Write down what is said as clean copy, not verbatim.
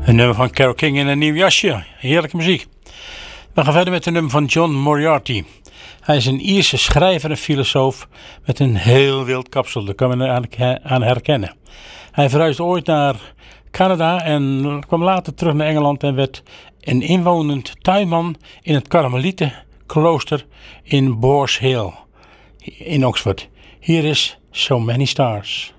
Een nummer van Carole King in een nieuw jasje. Heerlijke muziek. We gaan verder met een nummer van John Moriarty. Hij is een Ierse schrijver en filosoof met een heel wild kapsel. Daar kan men aan herkennen. Hij verhuisde ooit naar Canada en kwam later terug naar Engeland en werd een inwonend tuinman in het Karmelietenklooster in Boars Hill in Oxford. Hier is So Many Stars.